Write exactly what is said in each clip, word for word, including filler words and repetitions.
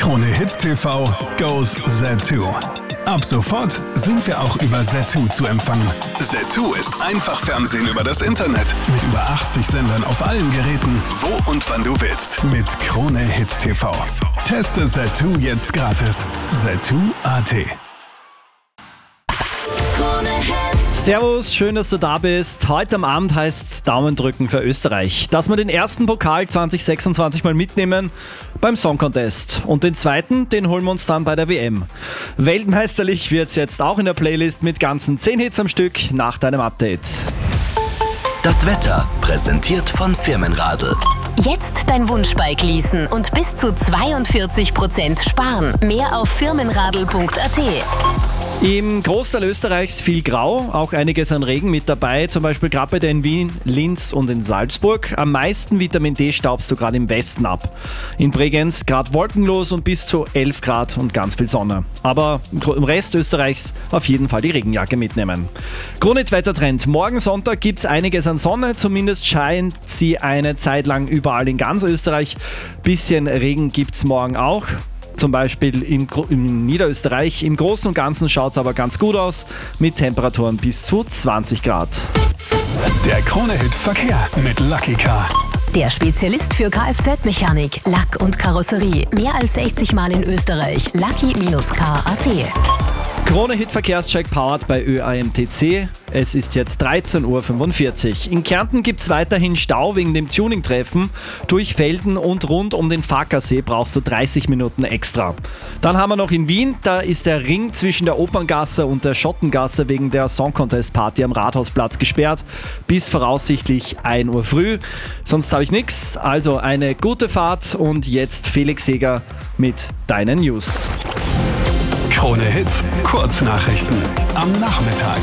Krone Hit T V goes Zattoo. Ab sofort sind wir auch über Zattoo zu empfangen. Zattoo ist einfach Fernsehen über das Internet. Mit über achtzig Sendern auf allen Geräten, wo und wann du willst. Mit Krone Hit T V. Teste Zattoo jetzt gratis. Zattoo Punkt a t. Servus, schön, dass du da bist. Heute am Abend heißt Daumen drücken für Österreich. Dass wir den ersten Pokal zwanzig sechsundzwanzig mal mitnehmen beim Song Contest. Und den zweiten, den holen wir uns dann bei der W M. Weltmeisterlich wird's jetzt auch in der Playlist mit ganzen zehn Hits am Stück nach deinem Update. Das Wetter präsentiert von Firmenradl. Jetzt dein Wunschbike leasen und bis zu zweiundvierzig Prozent sparen. Mehr auf firmenradl punkt a t. Im Großteil Österreichs viel Grau, auch einiges an Regen mit dabei, zum Beispiel gerade bei dir in Wien, Linz und in Salzburg. Am meisten Vitamin D staubst du gerade im Westen ab. In Bregenz gerade wolkenlos und bis zu elf Grad und ganz viel Sonne. Aber im Rest Österreichs auf jeden Fall die Regenjacke mitnehmen. Kronit-Wettertrend. Morgen Sonntag gibt es einiges an Sonne, zumindest scheint sie eine Zeit lang überall in ganz Österreich. Bisschen Regen gibt es morgen auch. Zum Beispiel im, im Niederösterreich. Im Großen und Ganzen schaut es aber ganz gut aus, mit Temperaturen bis zu zwanzig Grad. Der Krone-Hit Verkehr mit Lucky Car. Der Spezialist für Kfz-Mechanik, Lack und Karosserie. Mehr als sechzig Mal in Österreich. Lucky Car punkt a t. Krone-Hit Verkehrscheck powered bei Ö A M T C. Es ist jetzt dreizehn Uhr fünfundvierzig. In Kärnten gibt es weiterhin Stau wegen dem Tuning-Treffen. Durch Velden und rund um den Fackersee brauchst du dreißig Minuten extra. Dann haben wir noch in Wien, da ist der Ring zwischen der Operngasse und der Schottengasse wegen der Song Contest Party am Rathausplatz gesperrt. Bis voraussichtlich ein Uhr früh. Sonst habe ich nichts. Also eine gute Fahrt und jetzt Felix Seger mit deinen News. Krone Hit, Kurznachrichten am Nachmittag.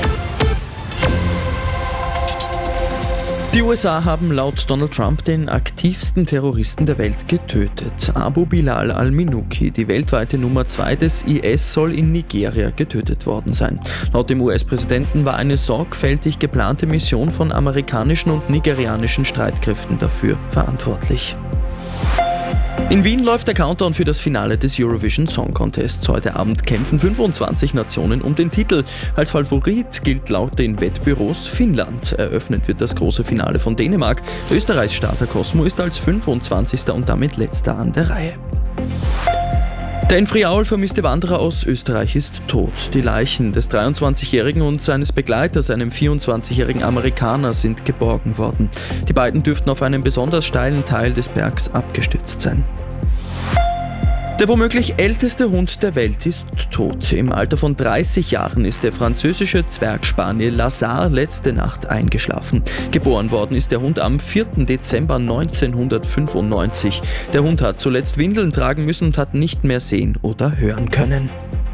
Die U S A haben laut Donald Trump den aktivsten Terroristen der Welt getötet. Abu Bilal al-Minuki, die weltweite Nummer zwei des I S, soll in Nigeria getötet worden sein. Laut dem U S-Präsidenten war eine sorgfältig geplante Mission von amerikanischen und nigerianischen Streitkräften dafür verantwortlich. In Wien läuft der Countdown für das Finale des Eurovision Song Contests. Heute Abend kämpfen fünfundzwanzig Nationen um den Titel. Als Favorit gilt laut den Wettbüros Finnland. Eröffnet wird das große Finale von Dänemark. Österreichs Starter Cosmo ist als fünfundzwanzigster und damit letzter an der Reihe. Der in Friaul vermisste Wanderer aus Österreich ist tot. Die Leichen des dreiundzwanzigjährigen und seines Begleiters, einem vierundzwanzigjährigen Amerikaner, sind geborgen worden. Die beiden dürften auf einem besonders steilen Teil des Bergs abgestürzt sein. Der womöglich älteste Hund der Welt ist tot. Im Alter von dreißig Jahren ist der französische Zwergspaniel Lazar letzte Nacht eingeschlafen. Geboren worden ist der Hund am vierten Dezember neunzehnhundertfünfundneunzig. Der Hund hat zuletzt Windeln tragen müssen und hat nicht mehr sehen oder hören können.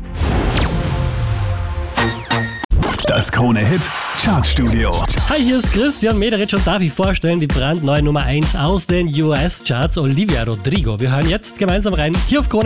Das Krone-Hit Chartstudio. Hi, hier ist Christian Mederitsch und darf ich vorstellen die brandneue Nummer eins aus den U S-Charts, Olivia Rodrigo. Wir hören jetzt gemeinsam rein hier auf Krone.